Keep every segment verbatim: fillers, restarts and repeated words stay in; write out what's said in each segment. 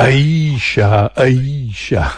Aisha, Aisha,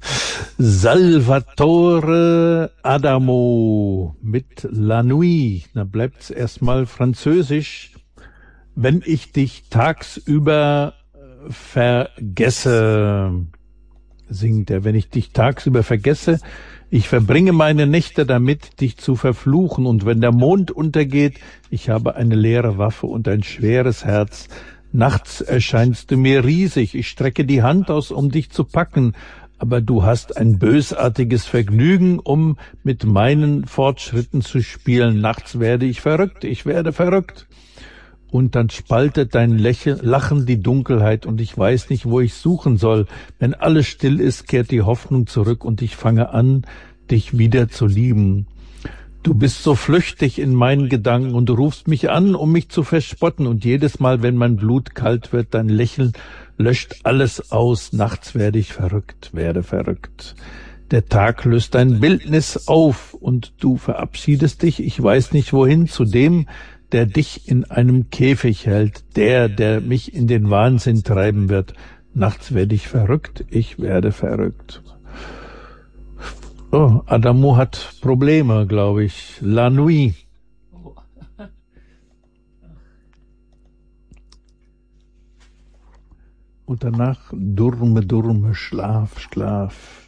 Salvatore Adamo mit La Nuit. Da bleibt's erstmal französisch. Wenn ich dich tagsüber vergesse, singt er, wenn ich dich tagsüber vergesse, ich verbringe meine Nächte damit, dich zu verfluchen. Und wenn der Mond untergeht, ich habe eine leere Waffe und ein schweres Herz. Nachts erscheinst du mir riesig, ich strecke die Hand aus, um dich zu packen, aber du hast ein bösartiges Vergnügen, um mit meinen Fortschritten zu spielen. Nachts werde ich verrückt, ich werde verrückt. Und dann spaltet dein Lächeln, Lachen die Dunkelheit und ich weiß nicht, wo ich suchen soll. Wenn alles still ist, kehrt die Hoffnung zurück und ich fange an, dich wieder zu lieben. Du bist so flüchtig in meinen Gedanken und du rufst mich an, um mich zu verspotten. Und jedes Mal, wenn mein Blut kalt wird, dein Lächeln löscht alles aus. Nachts werde ich verrückt, werde verrückt. Der Tag löst dein Bildnis auf und du verabschiedest dich, ich weiß nicht wohin, zu dem, der dich in einem Käfig hält, der, der mich in den Wahnsinn treiben wird. Nachts werde ich verrückt, ich werde verrückt. Oh, Adamo hat Probleme, glaube ich. La Nuit. Und danach Durme, Durme, Schlaf, Schlaf.